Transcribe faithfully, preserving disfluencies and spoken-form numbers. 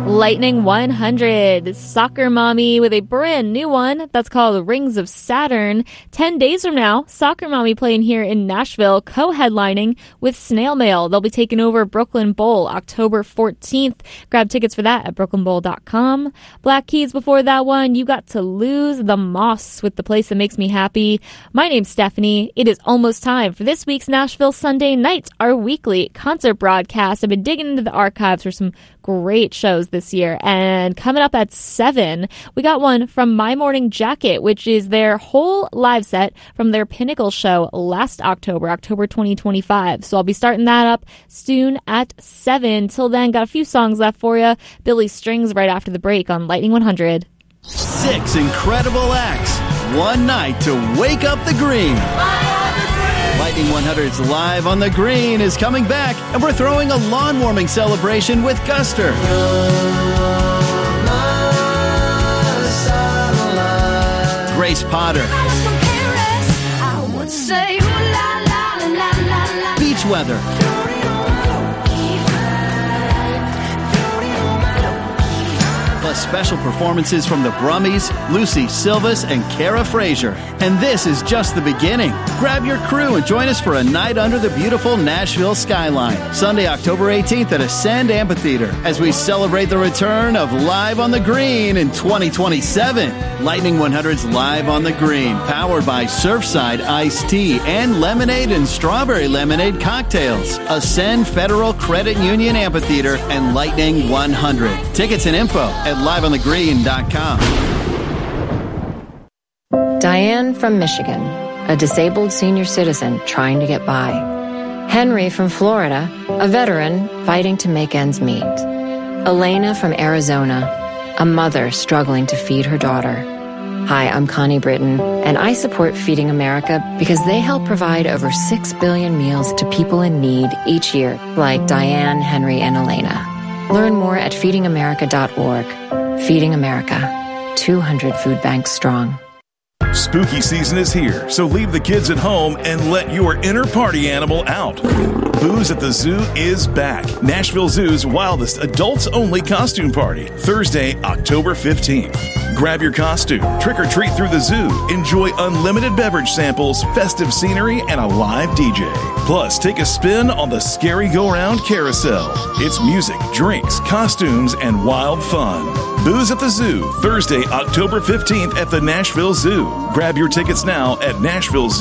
Lightning one hundred, Soccer Mommy with a brand new one that's called Rings of Saturn. Ten days from now, Soccer Mommy playing here in Nashville, co-headlining with Snail Mail. They'll be taking over Brooklyn Bowl October fourteenth. Grab tickets for that at brooklyn bowl dot com. Black Keys before that one, You Got to Lose, The Moss with The Place That Makes Me Happy. My name's Stephanie. It is almost time for this week's Nashville Sunday Night, our weekly concert broadcast. I've been digging into the archives for some great shows this year. And coming up at seven, we got one from My Morning Jacket, which is their whole live set from their Pinnacle show last October, October twenty twenty-five. So I'll be starting that up soon at seven. Till then, got a few songs left for you. Billy Strings right after the break on Lightning one hundred. Six incredible acts. One night to wake up the green. Lightning one hundred's Live on the Green is coming back, and we're throwing a lawn warming celebration with Guster. Grace Potter. Beach Weather. Plus special performances from the Brummies, Lucy Silvas, and Cara Frazier. And this is just the beginning. Grab your crew and join us for a night under the beautiful Nashville skyline. Sunday, October eighteenth at Ascend Amphitheater as we celebrate the return of Live on the Green in twenty twenty-seven. Lightning one hundred's Live on the Green, powered by Surfside Iced Tea and Lemonade and Strawberry Lemonade cocktails. Ascend Federal Credit Union Amphitheater and Lightning one hundred. Tickets and info at live on the green dot com. Diane from Michigan, a disabled senior citizen trying to get by. Henry from Florida, a veteran fighting to make ends meet. Elena from Arizona, a mother struggling to feed her daughter. Hi, I'm Connie Britton, and I support Feeding America because they help provide over six billion meals to people in need each year, like Diane, Henry, and Elena. Learn more at feeding america dot org. Feeding America, two hundred food banks strong. Spooky season is here, so leave the kids at home and let your inner party animal out. Booze at the Zoo is back. Nashville Zoo's wildest adults-only costume party, Thursday, October fifteenth. Grab your costume, trick or treat through the zoo, enjoy unlimited beverage samples, festive scenery, and a live D J. Plus, take a spin on the Scary Go-Round Carousel. It's music, drinks, costumes, and wild fun. Booze at the Zoo, Thursday, October fifteenth at the Nashville Zoo. Grab your tickets now at Nashville Zoo.